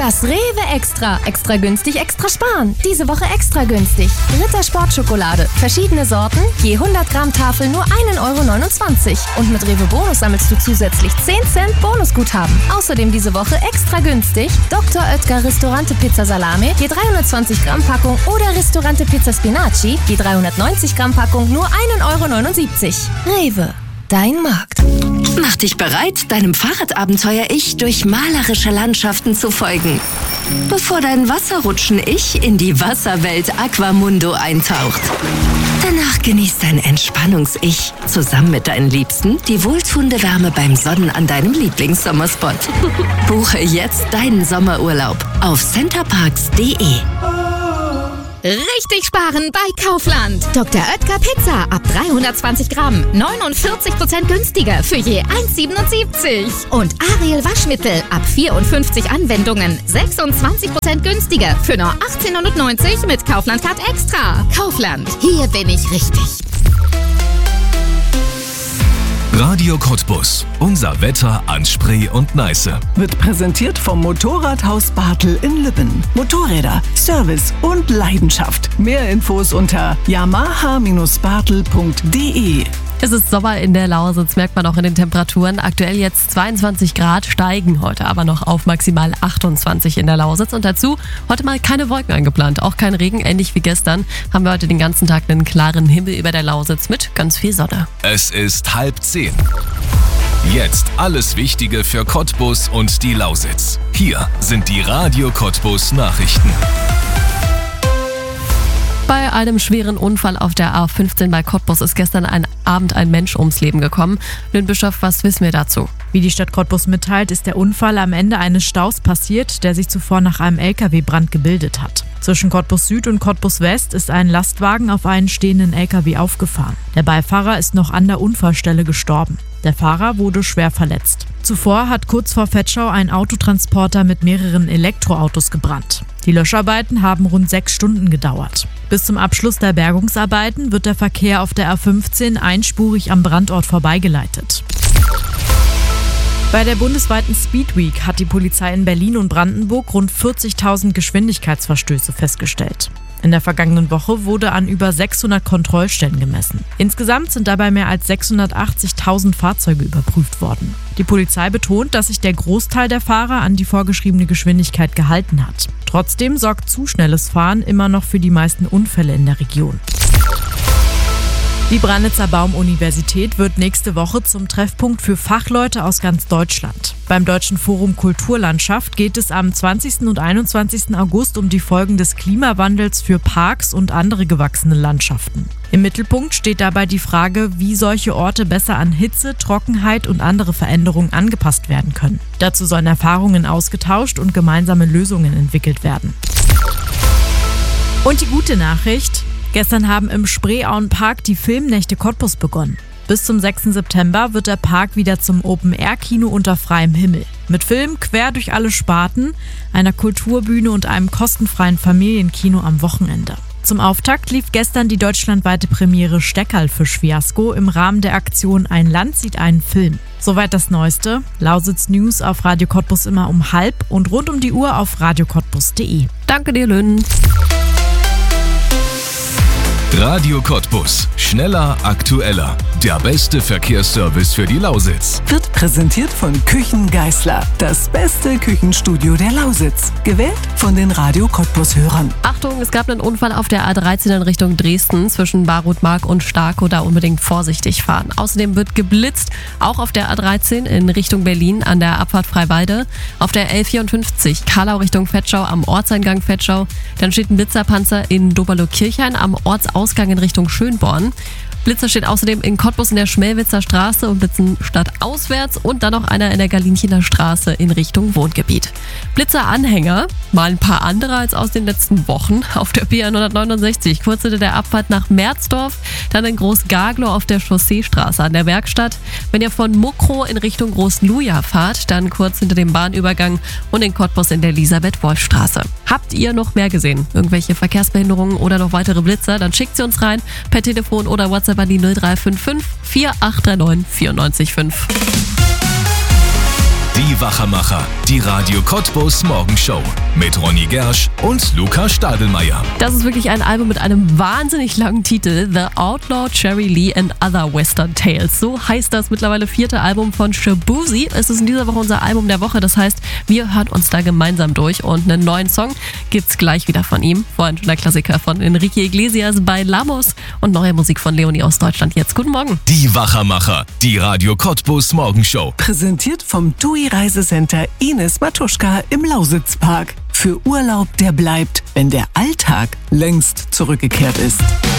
Das Rewe Extra. Extra günstig, extra sparen. Diese Woche extra günstig. Ritter Sportschokolade. Verschiedene Sorten. Je 100 Gramm Tafel nur 1,29 €. Und mit Rewe Bonus sammelst du zusätzlich 10 Cent Bonusguthaben. Außerdem diese Woche extra günstig. Dr. Oetker Ristorante Pizza Salame. Je 320 Gramm Packung. Oder Ristorante Pizza Spinaci. Je 390 Gramm Packung nur 1,79 €. Rewe. Dein Markt. Mach dich bereit, deinem Fahrradabenteuer-Ich durch malerische Landschaften zu folgen. Bevor dein Wasserrutschen-Ich in die Wasserwelt Aquamundo eintaucht. Danach genießt dein Entspannungs-Ich zusammen mit deinen Liebsten die wohltuende Wärme beim Sonnen an deinem Lieblingssommerspot. Buche jetzt deinen Sommerurlaub auf centerparks.de. Richtig sparen bei Kaufland. Dr. Oetker Pizza ab 320 Gramm. 49% günstiger für je 1,77 €. Und Ariel Waschmittel ab 54 Anwendungen. 26% günstiger für nur 18,90 € mit Kaufland Card Extra. Kaufland, hier bin ich richtig. Radio Cottbus. Unser Wetter an Spree und Neiße. Wird präsentiert vom Motorradhaus Bartel in Lübben. Motorräder, Service und Leidenschaft. Mehr Infos unter yamaha-bartel.de. Es ist Sommer in der Lausitz, merkt man auch in den Temperaturen. Aktuell jetzt 22 Grad, steigen heute aber noch auf maximal 28 in der Lausitz. Und dazu heute mal keine Wolken angeplant, auch kein Regen, ähnlich wie gestern. Haben wir heute den ganzen Tag einen klaren Himmel über der Lausitz mit ganz viel Sonne. Es ist 9:30. Jetzt alles Wichtige für Cottbus und die Lausitz. Hier sind die Radio Cottbus Nachrichten. Bei einem schweren Unfall auf der A15 bei Cottbus ist gestern Abend ein Mensch ums Leben gekommen. Lynn Bischof, was wissen wir dazu? Wie die Stadt Cottbus mitteilt, ist der Unfall am Ende eines Staus passiert, der sich zuvor nach einem LKW-Brand gebildet hat. Zwischen Cottbus Süd und Cottbus West ist ein Lastwagen auf einen stehenden LKW aufgefahren. Der Beifahrer ist noch an der Unfallstelle gestorben. Der Fahrer wurde schwer verletzt. Zuvor hat kurz vor Vetschau ein Autotransporter mit mehreren Elektroautos gebrannt. Die Löscharbeiten haben rund 6 Stunden gedauert. Bis zum Abschluss der Bergungsarbeiten wird der Verkehr auf der A15 einspurig am Brandort vorbeigeleitet. Bei der bundesweiten Speed Week hat die Polizei in Berlin und Brandenburg rund 40.000 Geschwindigkeitsverstöße festgestellt. In der vergangenen Woche wurde an über 600 Kontrollstellen gemessen. Insgesamt sind dabei mehr als 680.000 Fahrzeuge überprüft worden. Die Polizei betont, dass sich der Großteil der Fahrer an die vorgeschriebene Geschwindigkeit gehalten hat. Trotzdem sorgt zu schnelles Fahren immer noch für die meisten Unfälle in der Region. Die Brandnitzer Baum-Universität wird nächste Woche zum Treffpunkt für Fachleute aus ganz Deutschland. Beim Deutschen Forum Kulturlandschaft geht es am 20. und 21. August um die Folgen des Klimawandels für Parks und andere gewachsene Landschaften. Im Mittelpunkt steht dabei die Frage, wie solche Orte besser an Hitze, Trockenheit und andere Veränderungen angepasst werden können. Dazu sollen Erfahrungen ausgetauscht und gemeinsame Lösungen entwickelt werden. Und die gute Nachricht: Gestern haben im Spreeauen-Park die Filmnächte Cottbus begonnen. Bis zum 6. September wird der Park wieder zum Open-Air-Kino unter freiem Himmel. Mit Filmen quer durch alle Sparten, einer Kulturbühne und einem kostenfreien Familienkino am Wochenende. Zum Auftakt lief gestern die deutschlandweite Premiere Steckerlfisch-Fiasko im Rahmen der Aktion Ein Land sieht einen Film. Soweit das Neueste. Lausitz News auf Radio Cottbus immer um 12:30 und rund um die Uhr auf radiocottbus.de. Danke dir, Lynn. Radio Cottbus. Schneller, aktueller. Der beste Verkehrsservice für die Lausitz. Wird präsentiert von Küchen Geißler. Das beste Küchenstudio der Lausitz. Gewählt von den Radio Cottbus-Hörern. Achtung, es gab einen Unfall auf der A13 in Richtung Dresden zwischen Barutmark und Starkow. Da unbedingt vorsichtig fahren. Außerdem wird geblitzt, auch auf der A13 in Richtung Berlin an der Abfahrt Freiwalde. Auf der L54 Karlau Richtung Vetschau am Ortseingang Vetschau. Dann steht ein Blitzerpanzer in Doberloh-Kirchhain am Ortsausgang in Richtung Schönborn. Blitzer steht außerdem in Cottbus in der Schmelwitzer Straße und blitzen stadtauswärts und dann noch einer in der Galinchener Straße in Richtung Wohngebiet. Blitzer-Anhänger, mal ein paar andere als aus den letzten Wochen, auf der B169, kurz hinter der Abfahrt nach Merzdorf, dann in Groß-Gaglow auf der Chausseestraße an der Werkstatt. Wenn ihr von Mukro in Richtung Groß-Luja fahrt, dann kurz hinter dem Bahnübergang und in Cottbus in der Elisabeth-Wolf-Straße. Habt ihr noch mehr gesehen? Irgendwelche Verkehrsbehinderungen oder noch weitere Blitzer? Dann schickt sie uns rein per Telefon oder WhatsApp an die 0355 4839 94 5. Die Wachermacher, die Radio Cottbus Morgenshow mit Ronny Gersch und Luca Stadelmeier. Das ist wirklich ein Album mit einem wahnsinnig langen Titel. The Outlaw Cherry Lee and Other Western Tales. So heißt das mittlerweile 4. Album von Shaboozey. Es ist in dieser Woche unser Album der Woche. Das heißt, wir hören uns da gemeinsam durch. Und einen neuen Song gibt's gleich wieder von ihm. Vorhin schon der Klassiker von Enrique Iglesias bei Lamos und neue Musik von Leonie aus Deutschland. Jetzt guten Morgen. Die Wachermacher, die Radio Cottbus Morgenshow. Präsentiert vom TUI Reisecenter Ines Matuschka im Lausitzpark. Für Urlaub, der bleibt, wenn der Alltag längst zurückgekehrt ist.